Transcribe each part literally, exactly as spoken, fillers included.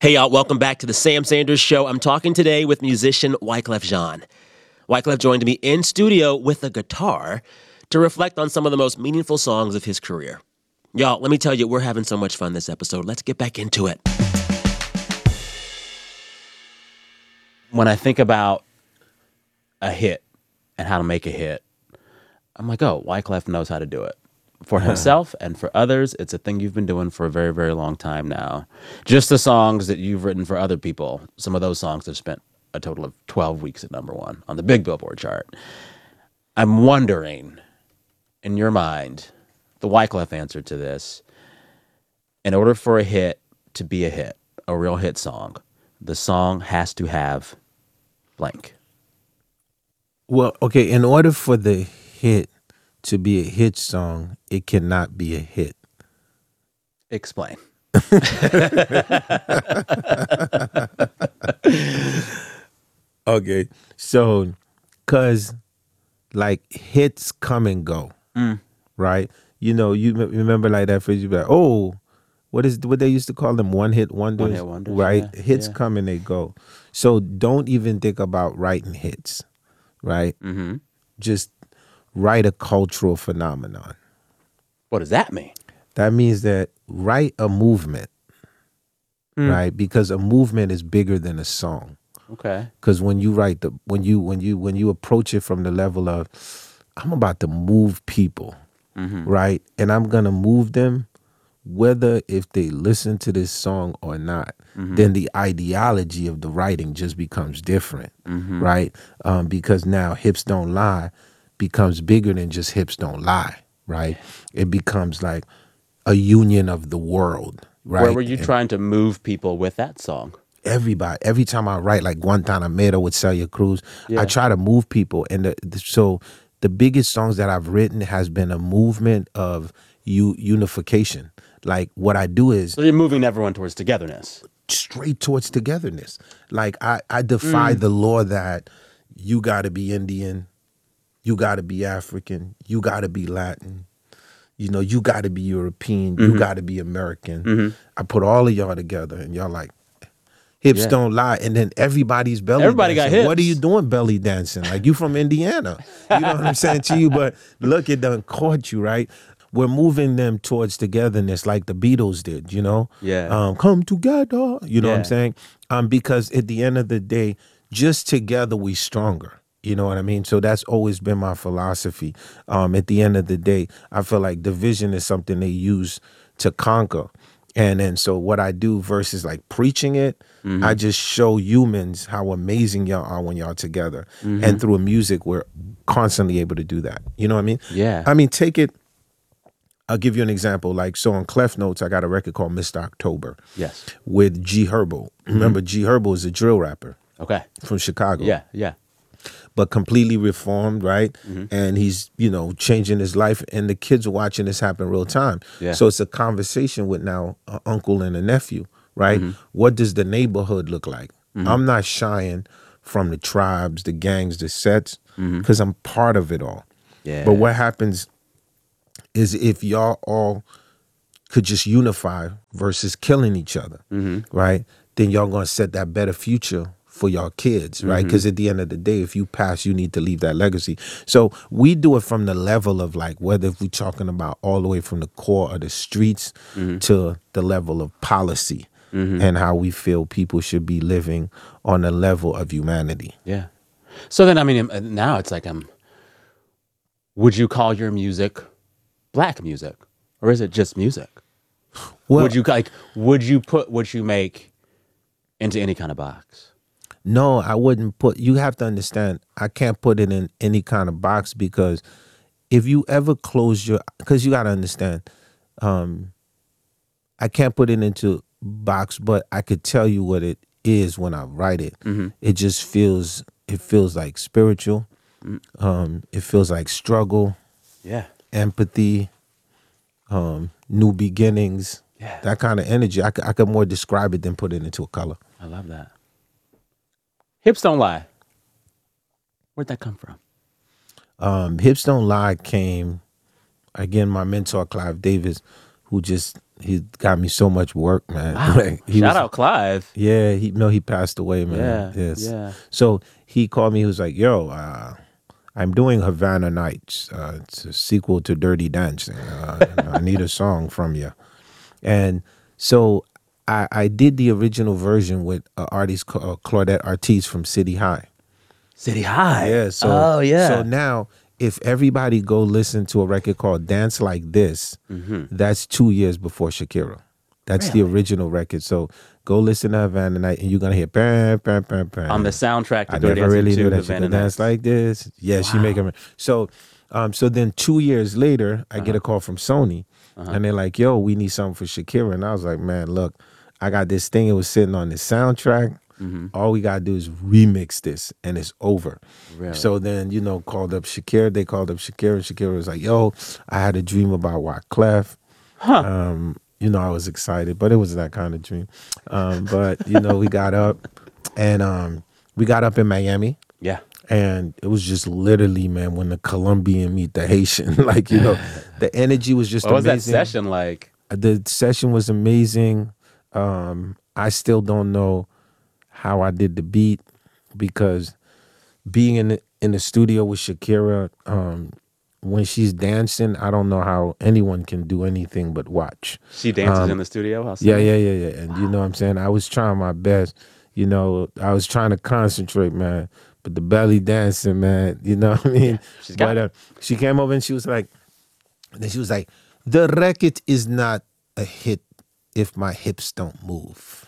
Hey, y'all, welcome back to the Sam Sanders Show. I'm talking today with musician Wyclef Jean. Wyclef joined me in studio with a guitar to reflect on some of the most meaningful songs of his career. Y'all, let me tell you, we're having so much fun this episode. Let's get back into it. When I think about a hit and how to make a hit, I'm like, oh, Wyclef knows how to do it. For himself and for others, it's a thing you've been doing for a very, very long time now. Just the songs that you've written for other people, some of those songs have spent a total of twelve weeks at number one on the big Billboard chart. I'm wondering, in your mind, the Wyclef answer to this, in order for a hit to be a hit, a real hit song, the song has to have blank. Well, okay, in order for the hit to be a hit song, it cannot be a hit. Explain. Okay, so, cause like hits come and go, Mm. right? You know, you m- remember like that phrase, you be like, oh, what is what they used to call them? One hit wonders, One-hit wonders, right? yeah, Hits yeah. come and they go. So don't even think about writing hits, right? Mm-hmm. Just write a cultural phenomenon. What does that mean? That means that write a movement, Mm. right? Because a movement is bigger than a song. Okay. Because when you write the when you when you when you approach it from the level of I'm about to move people, Mm-hmm. right? And I'm gonna move them whether if they listen to this song or not, Mm-hmm. then the ideology of the writing just becomes different, Mm-hmm. right? Um, because now Hips Don't Lie becomes bigger than just Hips Don't Lie, right? It becomes like a union of the world, right? Where were you And trying to move people with that song? everybody, every time I write, like Guantanamera with Celia Cruz, Yeah. I try to move people. And the, the, so the biggest songs that I've written has been a movement of u- unification. Like what I do is So you're moving everyone towards togetherness. straight towards togetherness. Like I, I defy the law that you got to be Indian, you got to be African, you got to be Latin, you know, you got to be European, you got to be American. I put all of y'all together, and y'all like hips Yeah. don't lie, and then everybody's belly Everybody got dancing. What are hips. you doing belly dancing? Like you from Indiana, you know what I'm saying to you? But look, it done caught you, right? We're moving them towards togetherness like the Beatles did, you know? Yeah. Um, come together, you know what Yeah. I'm saying? Um, because at the end of the day, just together we stronger. You know what I mean? So that's always been my philosophy. Um, at the end of the day, I feel like division is something they use to conquer. And then so what I do versus like preaching it, I just show humans how amazing y'all are when y'all together. And through music, we're constantly able to do that. You know what I mean? Yeah. I mean, take it. I'll give you an example. Like, so on Clef Notes, I got a record called Mister October Yes. with G Herbo. Remember, G Herbo is a drill rapper Okay. from Chicago. Yeah. Yeah. But completely reformed, right? Mm-hmm. And he's, you know, changing his life. And the kids are watching this happen real time. Yeah. So it's a conversation with now an uncle and a nephew, right? Mm-hmm. What does the neighborhood look like? I'm not shying from the tribes, the gangs, the sets, because I'm part of it all. Mm-hmm. Yeah. But what happens is if y'all all could just unify versus killing each other, Mm-hmm. right? Then y'all gonna set that better future for y'all kids, right? Mm-hmm. Because at the end of the day, if you pass, you need to leave that legacy. So we do it from the level of like whether if we're talking about all the way from the core of the streets Mm-hmm. to the level of policy and how we feel people should be living on the level of humanity. Yeah. So then, I mean, um, now it's like, um, would you call your music black music, or is it just music? Well, would you like? Would you put what you make into any kind of box? no, I wouldn't put, you have to understand, I can't put it in any kind of box because if you ever close your, because you got to understand, um, I can't put it into box, but I could tell you what it is when I write it. Mm-hmm. It just feels, it feels like spiritual. Um, it feels like struggle, Yeah. empathy, um, new beginnings, Yeah. that kind of energy. I could, I could more describe it than put it into a color. I love that. Hips Don't Lie. Where'd that come from? Um, Hips Don't Lie came, again, my mentor, Clive Davis, who just he got me so much work, man. Wow. Like, he Shout was, out Clive. Yeah, he no, he passed away, man. Yeah, Yes. yeah. So he called me. He was like, "Yo, uh, I'm doing Havana Nights. Uh, it's a sequel to Dirty Dancing. Uh, I need a song from you." And so I, I did the original version with an artist called uh, Claudette Artis from City High. City High. Yeah. So, oh, yeah. So now, if everybody go listen to a record called Dance Like This, Mhm. that's two years before Shakira. That's Really? the original record. So go listen to Havana Night, and you're gonna hear bam, bam, bam, bam. On the soundtrack to I Dirty never Dancing really two, knew that she Havana could dance Nights. like this. Yeah, she make it. So, um, so then two years later, I get a call from Sony, and they're like, "Yo, we need something for Shakira." And I was like, "Man, look, I got this thing. It was sitting on the soundtrack. Mm-hmm. All we gotta do is remix this, and it's over." Really? So then, you know, called up Shakira. They called up Shakira, and Shakira was like, "Yo, I had a dream about Wyclef." Huh. Um, you know, I was excited, but it was that kind of dream. Um, but you know, we got up, and um, we got up in Miami. Yeah. And it was just literally, man, when the Colombian meet the Haitian, like, you know, the energy was just What was amazing. that session like? The session was amazing. Um, I still don't know how I did the beat, because being in the, in the studio with Shakira, um, when she's dancing, I don't know how anyone can do anything but watch. She dances Um, in the studio? How Yeah, silly. yeah, yeah, yeah. And you know what I'm saying? I was trying my best. You know, I was trying to concentrate, man. But the belly dancing, man, you know what I mean? she's got but uh, she came over and she was like, and then she was like, "The record is not a hit if my hips don't move."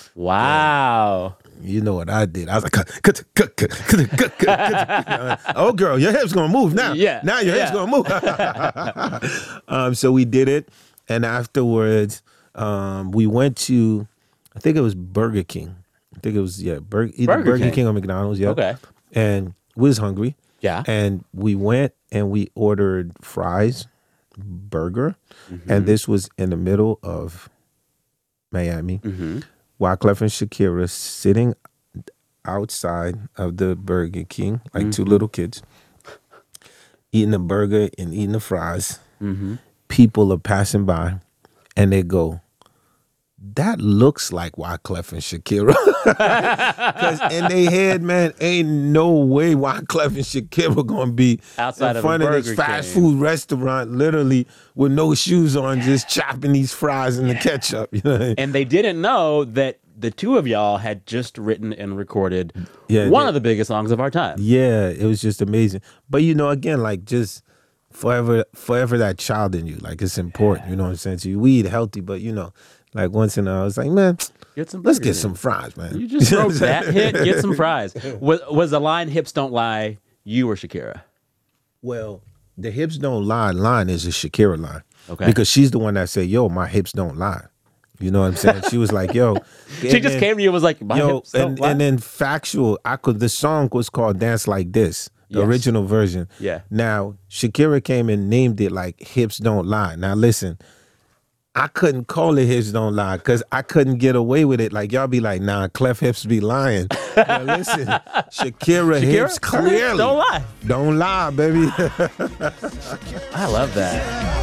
Wow. You know what I did? I was like, "Cut, cut, cut, cut, cut, cut, cut, cut." "Oh, girl, your hips gonna move now. Yeah, now your hips yeah. gonna move." um, so we did it, and afterwards, um, we went to, I think it was Burger King. I think it was yeah, Bur- either Burger Burger, King. King. or McDonald's. Yeah. Okay. And we was hungry. Yeah. And we went and we ordered fries, burger, Mm-hmm. and this was in the middle of Miami. Mm-hmm. Wyclef and Shakira sitting outside of the Burger King, like two little kids, eating a burger and eating the fries. Mm-hmm. People are passing by, and they go, "That looks like Wyclef and Shakira." Because in their head, man, ain't no way Wyclef and Shakira gonna be Outside in of a front of this Burger fast King. food restaurant, literally with no shoes on, just chopping these fries and the ketchup. You know? And they didn't know that the two of y'all had just written and recorded Yeah, one they- of the biggest songs of our time. Yeah, it was just amazing. But you know, again, like just forever, forever that child in you, like it's important. You know what I'm saying? So you we eat healthy, but you know, like once in a while, I was like, man, Get some let's burgers get in. some fries, man. You just wrote that hit, get some fries. Was, was the line "Hips Don't Lie" you or Shakira? Well, the hips don't lie line is a Shakira line. Okay. Because she's the one that said, "Yo, my hips don't lie." You know what I'm saying? She was like, "Yo," She just came to you and was like, "My yo, hips don't and, lie." and then factual. I could. The song was called "Dance Like This," the Yes. original version. Yeah. Now Shakira came and named it like "Hips Don't Lie." Now listen, I couldn't call it "Hips Don't Lie" because I couldn't get away with it. Like y'all be like, "Nah, Clef hips be lying." Now listen, Shakira, hips her hips clearly don't lie. Don't lie, baby. I love that.